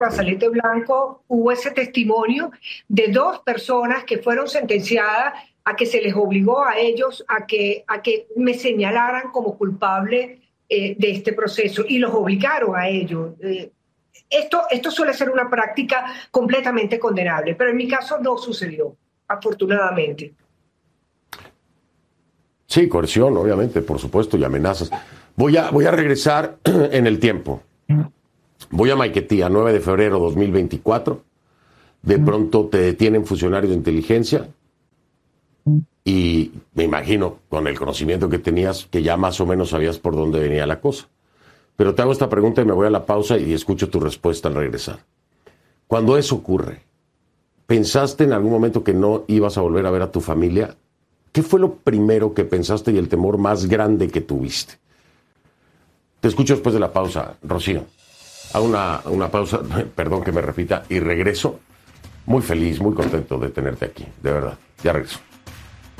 brazalete blanco, hubo ese testimonio de 2 personas que fueron sentenciadas a que se les obligó a ellos a que me señalaran como culpable de este proceso, y los obligaron a ello. Esto suele ser una práctica completamente condenable, pero en mi caso no sucedió, afortunadamente. Sí, coerción, obviamente, por supuesto, y amenazas. Voy a regresar en el tiempo. Voy a Maiquetía, 9 de febrero de 2024. De pronto te detienen funcionarios de inteligencia y me imagino, con el conocimiento que tenías, que ya más o menos sabías por dónde venía la cosa. Pero te hago esta pregunta y me voy a la pausa y escucho tu respuesta al regresar. Cuando eso ocurre, ¿pensaste en algún momento que no ibas a volver a ver a tu familia? ¿Qué fue lo primero que pensaste y el temor más grande que tuviste? Te escucho después de la pausa, Rocío. Hago una pausa, perdón que me repita, y regreso muy feliz, muy contento de tenerte aquí, de verdad. Ya regreso.